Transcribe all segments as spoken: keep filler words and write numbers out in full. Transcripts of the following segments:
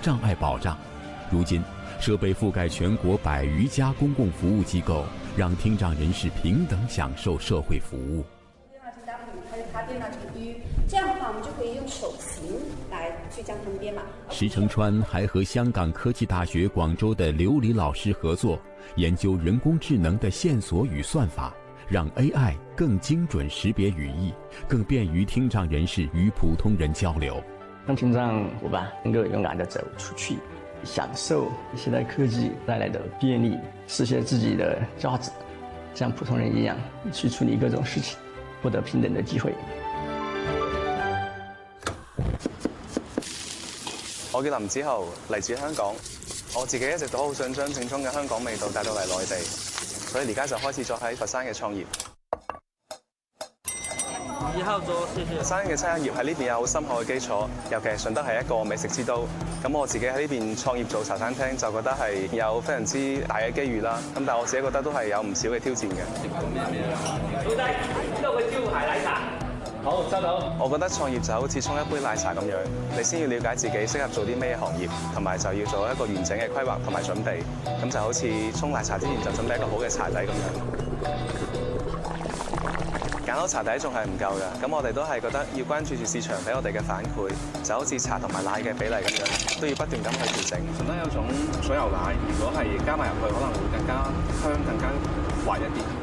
障碍保障。如今，设备覆盖全国百余家公共服务机构，让听障人士平等享受社会服务。 还有它电脑这个 U， 这样的话我们就可以用手型来去将它们编码。 石成川还和香港科技大学广州的刘黎老师合作，研究人工智能的线索与算法，让 A I 更精准识别语义，更便于听障人士与普通人交流， 让听障伙伴能够勇敢地走出去，享受现代科技带来的便利，实现自己的价值，像普通人一样去处理各种事情，获得平等的機會。 我叫林子豪，嚟自香港。我自己一直都好想將正宗嘅香港味道帶到嚟內地，所以而家就開始咗喺佛山嘅創業。 一號桌，謝謝。 佛山嘅餐飲業喺呢邊有好深厚嘅基礎，尤其係順德係一個美食之都。咁我自己喺呢邊創業做茶餐廳，就覺得係有非常之大嘅機遇啦。咁但係我自己覺得都係有唔少嘅挑戰嘅。 老細，呢度嘅招牌奶茶。好，收到。 我覺得創業就好似沖一杯奶茶咁樣，你先要了解自己適合做啲咩行業，同埋就要做一個完整嘅規劃同埋準備。咁就好似沖奶茶之前就準備一個好嘅茶底咁樣。揀好茶底仲係唔夠嘅，咁我哋都係覺得要關注住市場俾我哋嘅反饋，就好似茶同埋奶嘅比例咁樣，都要不斷咁去調整。順德有種水牛奶，如果係加埋入去，可能會更加香、更加滑一啲。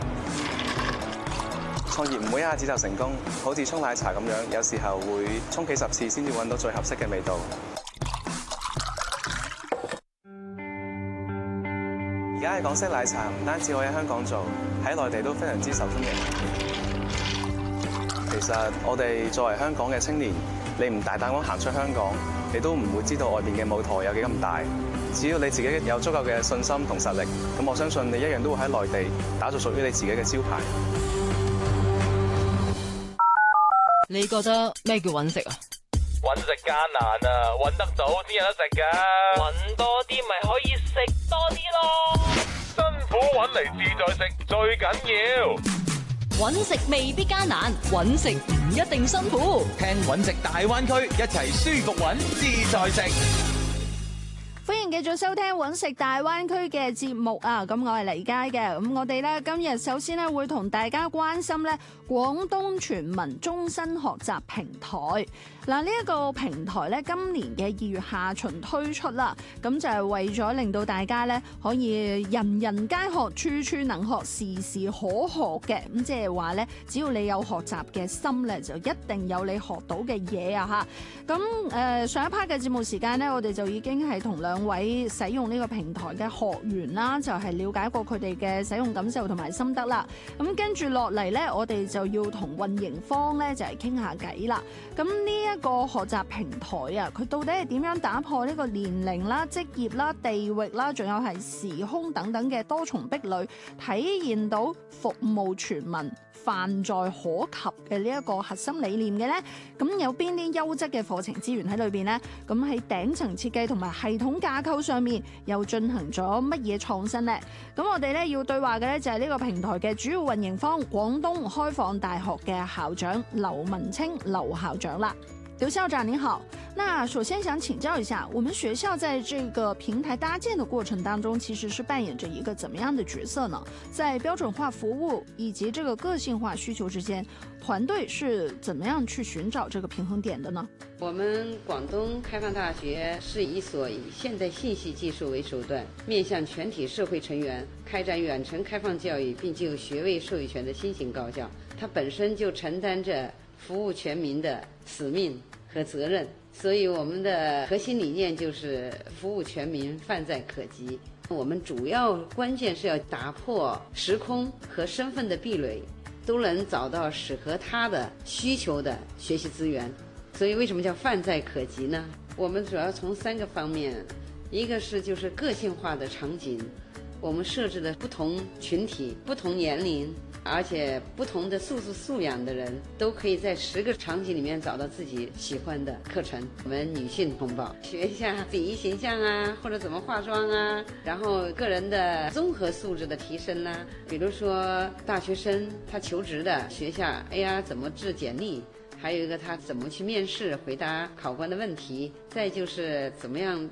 創業唔會一下子就成功，好似沖奶茶咁樣，有時候會沖幾十次先至揾到最合適嘅味道。而家嘅港式奶茶唔單止可以喺香港做，喺內地都非常之受歡迎。其實我哋作為香港嘅青年，你唔大膽咁行出香港，你都唔會知道外邊嘅舞台有幾咁大。只要你自己有足夠嘅信心同實力，咁我相信你一樣都會喺內地打造屬於你自己嘅招牌。 你覺得咩叫揾食啊？ 揾食艱難啊，揾得到先有得食㗎。揾多啲咪可以食多啲咯。辛苦揾嚟自在食最緊要。 揾食未必艱難，揾食唔一定辛苦。 聽揾食大灣區，一齊舒服揾自在食。 歡迎繼續收聽揾食大灣區嘅節目啊！咁我係黎佳嘅，咁我哋咧今日首先咧會同大家關心咧廣東全民終身學習平台。嗱，呢一個平台咧今年嘅二月下旬推出啦，咁就係為咗令到大家咧可以人人皆學，處處能學，時時可學嘅。咁即係話咧，只要你有學習嘅心咧，就一定有你學到嘅嘢啊！嚇，咁誒上一 part 嘅節目時間咧，我哋就已經係同兩位使用呢個平台嘅學員啦，就係了解過佢哋嘅使用感受同埋心得啦。咁跟住落嚟咧，我哋就要同運營方咧就係傾下偈啦。咁呢一個學習平台啊，佢到底係點樣打破呢個年齡啦、職業啦、地域啦，仲有係時空等等嘅多重壁壘，體現到服務全民、泛在可及嘅呢一個核心理念嘅呢？咁有邊啲優質嘅課程資源喺裏邊呢？咁喺頂層設計同埋系統架構上面又進行咗乜嘢創新呢？咁我哋咧要對話嘅咧就係呢個平台嘅主要運營方廣東開放大學嘅校長劉文清劉校長啦。劉校長您好，那首先想請教一下，我們學校在這個平台搭建的過程當中，其實是扮演着一個怎麼樣的角色呢？在標準化服務以及這個個性化需求之間，團隊是怎麼樣去尋找這個平衡點的呢？ 我們廣東開放大學是一所以現代信息技術為手段，面向全體社會成員開展遠程開放教育，並具有學位授予權的新型高校，它本身就承擔着服務全民的使命和責任，所以我們的核心理念就是服務全民，泛在可及。我們主要關鍵是要打破時空和身份的壁壘，都能找到適合他的需求的學習資源。所以為什麼叫泛在可及呢？我們主要從三個方面，一個是就是個性化的場景，我們設置的不同群體、不同年齡，而且不同的素質素養的人都可以在十個場景裡面找到自己喜歡的課程。我們女性同胞學一下禮儀形象啊，或者怎麼化妝啊，然後個人的綜合素質的提升啦、啊，比如說大學生他求職的學下 A R 怎麼製簡歷，還有一個他怎麼去面試回答考官的問題，再就是怎麼樣